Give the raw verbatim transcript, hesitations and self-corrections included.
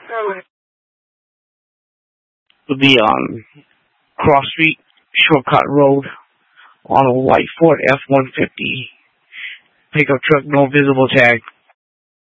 It'll be on Cross Street, Shortcut Road, on a white Ford F one fifty pickup truck, no visible tag.